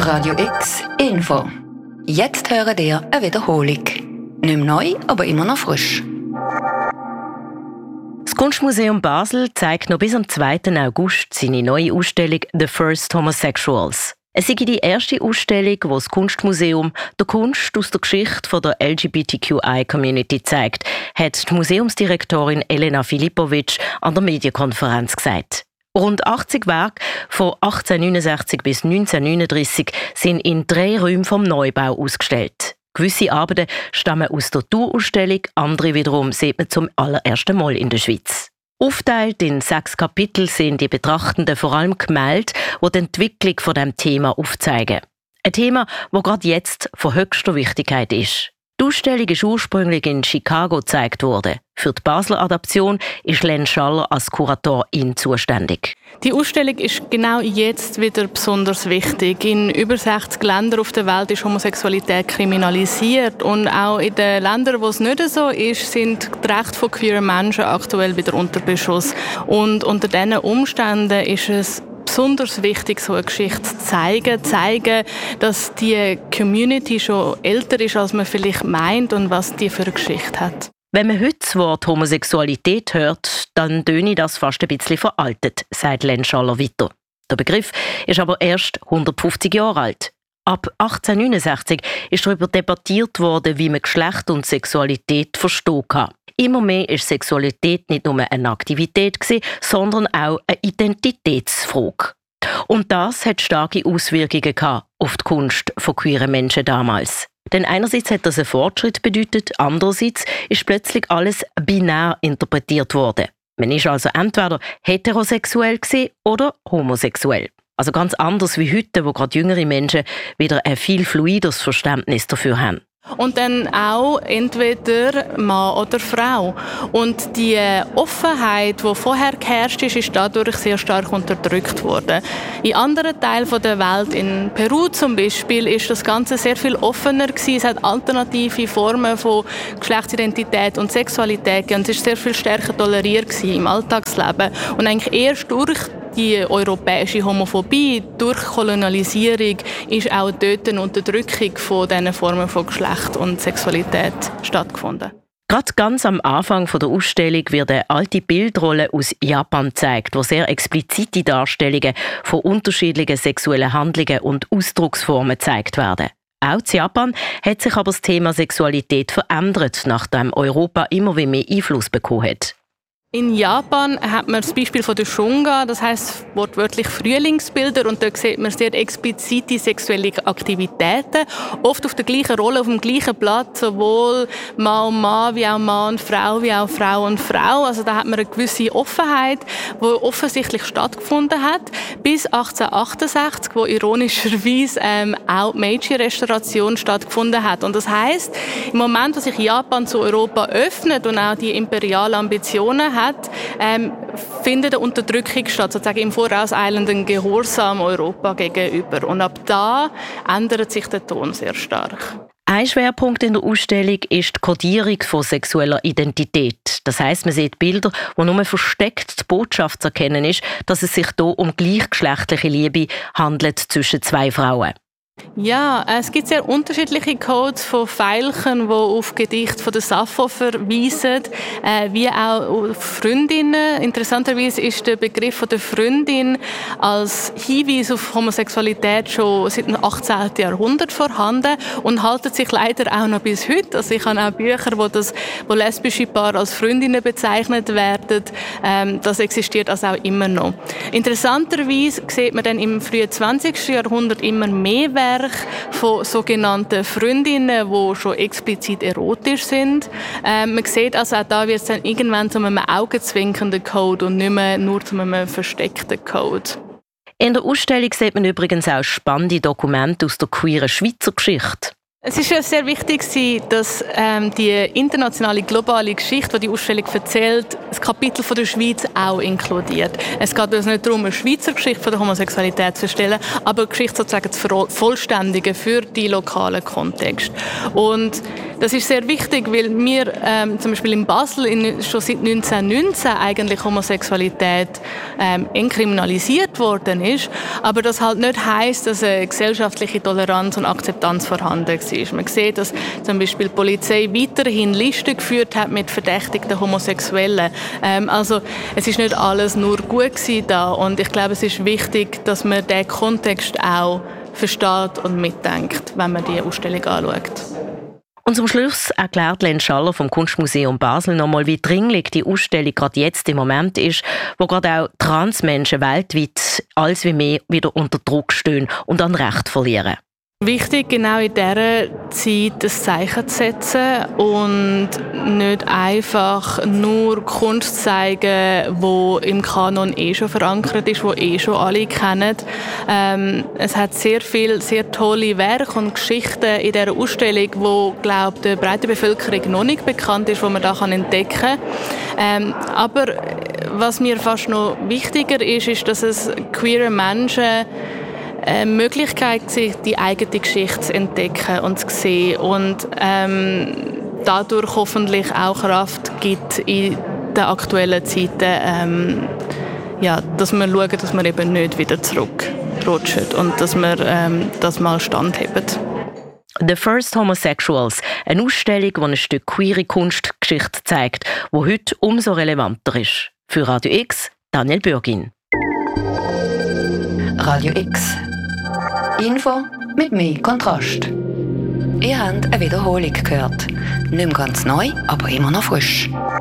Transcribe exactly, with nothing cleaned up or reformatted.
Radio X Info. Jetzt hören ihr eine Wiederholung. Nicht mehr neu, aber immer noch frisch. Das Kunstmuseum Basel zeigt noch bis am zweiten August seine neue Ausstellung «The First Homosexuals». Es ist die erste Ausstellung, wo das Kunstmuseum der Kunst aus der Geschichte der L G B T Q I-Community zeigt, hat die Museumsdirektorin Elena Filipovic an der Medienkonferenz gesagt. Rund achtzig Werke von achtzehnhundertneunundsechzig bis neunzehnhundertneununddreißig sind in drei Räumen vom Neubau ausgestellt. Gewisse Arbeiten stammen aus der Tourausstellung, andere wiederum sieht man zum allerersten Mal in der Schweiz. Aufteilt in sechs Kapitel sind die Betrachtenden vor allem Gemälde, die die Entwicklung von diesem Thema aufzeigen. Ein Thema, das gerade jetzt von höchster Wichtigkeit ist. Die Ausstellung ist ursprünglich in Chicago gezeigt worden. Für die Basler Adaption ist Len Schaller als Kuratorin zuständig. Die Ausstellung ist genau jetzt wieder besonders wichtig. In über sechzig Ländern auf der Welt ist Homosexualität kriminalisiert. Und auch in den Ländern, wo es nicht so ist, sind die Rechte von queeren Menschen aktuell wieder unter Beschuss. Und unter diesen Umständen ist es besonders wichtig, so eine Geschichte zu zeigen, zeigen, dass die Community schon älter ist, als man vielleicht meint und was die für eine Geschichte hat. Wenn man heute das Wort Homosexualität hört, dann töne das fast ein bisschen veraltet, sagt Len Schaller weiter. Der Begriff ist aber erst hundertfünfzig Jahre alt. Ab achtzehnhundertneunundsechzig ist darüber debattiert worden, wie man Geschlecht und Sexualität verstehen kann. Immer mehr ist Sexualität nicht nur eine Aktivität gewesen, sondern auch eine Identitätsfrage. Und das hat starke Auswirkungen gehabt auf die Kunst von queeren Menschen damals. Denn einerseits hat das einen Fortschritt bedeutet, andererseits ist plötzlich alles binär interpretiert worden. Man ist also entweder heterosexuell gewesen oder homosexuell. Also ganz anders wie heute, wo gerade jüngere Menschen wieder ein viel fluideres Verständnis dafür haben. Und dann auch entweder Mann oder Frau. Und die Offenheit, die vorher geherrscht ist, ist dadurch sehr stark unterdrückt worden. In anderen Teilen der Welt, in Peru zum Beispiel, ist das Ganze sehr viel offener gewesen. Es hat alternative Formen von Geschlechtsidentität und Sexualität gegeben. Und es ist sehr viel stärker toleriert gewesen im Alltagsleben. Und eigentlich erst durch die europäische Homophobie, durch Kolonialisierung, ist auch dort eine Unterdrückung von diesen Formen von Geschlecht und Sexualität stattgefunden. Gerade ganz am Anfang der Ausstellung wird eine alte Bildrolle aus Japan gezeigt, wo sehr explizite Darstellungen von unterschiedlichen sexuellen Handlungen und Ausdrucksformen gezeigt werden. Auch in Japan hat sich aber das Thema Sexualität verändert, nachdem Europa immer mehr Einfluss bekommen hat. In Japan hat man das Beispiel von der Shunga, das heisst wortwörtlich Frühlingsbilder, und dort sieht man sehr explizite sexuelle Aktivitäten, oft auf der gleichen Rolle, auf dem gleichen Blatt, sowohl Mann und Mann, wie auch Mann und Frau, wie auch Frau und Frau. Also da hat man eine gewisse Offenheit, die offensichtlich stattgefunden hat, bis achtzehnhundertachtundsechzig, wo ironischerweise ähm, auch die Meiji-Restauration stattgefunden hat. Und das heisst, im Moment, wo sich Japan zu Europa öffnet und auch die imperialen Ambitionen hat, Hat, ähm, findet eine Unterdrückung statt, sozusagen im vorauseilenden Gehorsam Europa gegenüber. Und ab da ändert sich der Ton sehr stark. Ein Schwerpunkt in der Ausstellung ist die Kodierung von sexueller Identität. Das heisst, man sieht Bilder, wo nur versteckt die Botschaft zu erkennen ist, dass es sich hier um gleichgeschlechtliche Liebe handelt zwischen zwei Frauen. Ja, es gibt sehr unterschiedliche Codes von Veilchen, die auf Gedichte von der Sappho verweisen, äh, wie auch auf Freundinnen. Interessanterweise ist der Begriff von der Freundin als Hinweis auf Homosexualität schon seit dem achtzehnten Jahrhundert vorhanden und haltet sich leider auch noch bis heute. Also ich habe auch Bücher, wo, das, wo lesbische Paare als Freundinnen bezeichnet werden. Ähm, das existiert also auch immer noch. Interessanterweise sieht man dann im frühen zwanzigsten Jahrhundert immer mehr Werke von sogenannten Freundinnen, die schon explizit erotisch sind. Ähm, man sieht also auch da wird es dann irgendwann zu einem augenzwinkernden Code und nicht mehr nur zu einem versteckten Code. In der Ausstellung sieht man übrigens auch spannende Dokumente aus der queeren Schweizer Geschichte. Es ist ja sehr wichtig, dass ähm, die internationale, globale Geschichte, die die Ausstellung erzählt, das Kapitel von der Schweiz auch inkludiert. Es geht also nicht darum, eine Schweizer Geschichte von der Homosexualität zu erstellen, aber eine Geschichte sozusagen zu vervollständigen für die lokalen Kontext. Und Das ist sehr wichtig, weil wir ähm, zum Beispiel in Basel in, schon seit neunzehnhundertneunzehn eigentlich Homosexualität ähm, entkriminalisiert worden ist, aber das halt nicht heisst, dass eine gesellschaftliche Toleranz und Akzeptanz vorhanden war. Man sieht, dass zum Beispiel die Polizei weiterhin Listen geführt hat mit verdächtigten Homosexuellen. Ähm, also es ist nicht alles nur gut gewesen da, und ich glaube, es ist wichtig, dass man diesen Kontext auch versteht und mitdenkt, wenn man die Ausstellung anschaut. Und zum Schluss erklärt Len Schaller vom Kunstmuseum Basel nochmal, wie dringlich die Ausstellung gerade jetzt im Moment ist, wo gerade auch Transmenschen weltweit alles wie mehr wieder unter Druck stehen und an Recht verlieren. Wichtig, genau in dieser Zeit ein Zeichen zu setzen und nicht einfach nur Kunst zu zeigen, die im Kanon eh schon verankert ist, die eh schon alle kennen. Ähm, es hat sehr viele, sehr tolle Werke und Geschichten in dieser Ausstellung, die, glaube ich, der breiten Bevölkerung noch nicht bekannt ist, die man da entdecken kann. Ähm, aber was mir fast noch wichtiger ist, ist, dass es queere Menschen eine Möglichkeit, sich die eigene Geschichte zu entdecken und zu sehen und ähm, dadurch hoffentlich auch Kraft gibt in den aktuellen Zeiten, ähm, ja, dass wir schauen, dass wir eben nicht wieder zurückrutschen und dass wir ähm, das mal standheben. The First Homosexuals, eine Ausstellung, die ein Stück queere Kunstgeschichte zeigt, die heute umso relevanter ist. Für Radio X, Daniel Bürgin. Radio X. Info mit mehr Kontrast. Ihr habt eine Wiederholung gehört. Nicht mehr ganz neu, aber immer noch frisch.